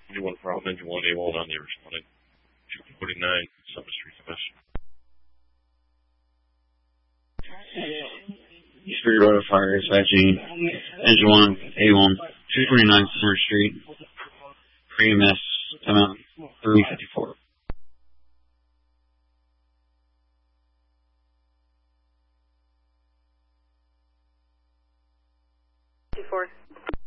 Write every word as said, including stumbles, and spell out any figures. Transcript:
twenty-one problem, engine one A one on the responding. two forty-nine, Summer Street West. Three Road of Fire, S I G, engine one, A one, two twenty-nine Summer Street, pre-M S, time out, three fifty-four. fifty-four.